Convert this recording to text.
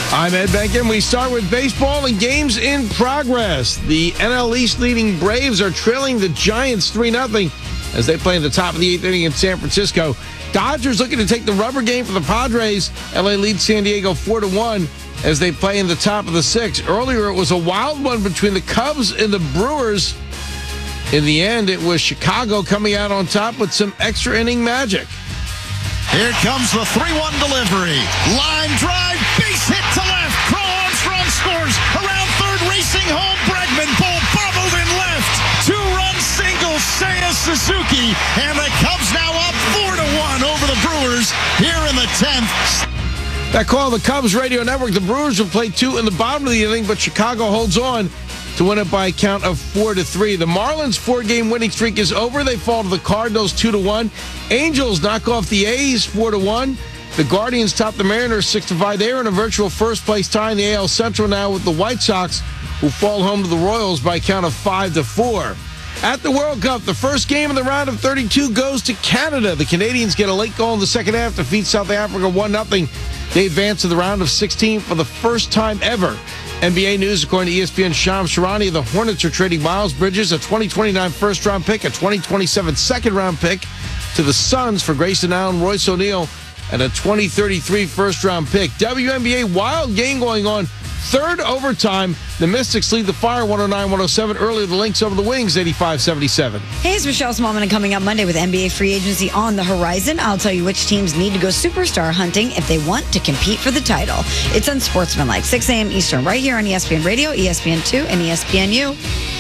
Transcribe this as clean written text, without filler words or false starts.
I'm Ed Benkin. We start with baseball and games in progress. The NL East leading Braves are trailing the Giants 3-0 as they play in the top of the 8th inning in San Francisco. Dodgers looking to take the rubber game for the Padres. LA leads San Diego 4-1 as they play in the top of the 6th. Earlier, it was a wild one between the Cubs and the Brewers. In the end, it was Chicago coming out on top with some extra inning magic. Here comes the 3-1 delivery. Line drive, base hit to left. Crow Armstrong scores. Around third, racing home. Bregman, ball bobbled in left. 2-run single, Seiya Suzuki. And the Cubs now up 4-1 over the Brewers here in the 10th. That call of the Cubs radio network. The Brewers will play 2 in the bottom of the inning, but Chicago holds on to win it by a count of 4-3. The Marlins' 4-game winning streak is over. They fall to the Cardinals 2-1. Angels knock off the A's 4-1. The Guardians top the Mariners 6-5. They're in a virtual first-place tie in the AL Central now with the White Sox, who fall home to the Royals by a count of 5-4. At the World Cup, the first game of the round of 32 goes to Canada. The Canadians get a late goal in the second half, defeat South Africa 1-0. They advance to the round of 16 for the first time ever. NBA news, according to ESPN's Shams Charania, the Hornets are trading Miles Bridges, a 2029 first-round pick, a 2027 second-round pick, to the Suns for Grayson Allen, Royce O'Neal, and a 2033 first-round pick. WNBA wild game going on. Third overtime. The Mystics lead the Fire 109-107. Earlier, the Lynx over the Wings 85-77. Hey, it's Michelle Smallman, and coming up Monday with NBA free agency on the horizon, I'll tell you which teams need to go superstar hunting if they want to compete for the title. It's Unsportsmanlike, 6 a.m. Eastern, right here on ESPN Radio, ESPN2, and ESPNU.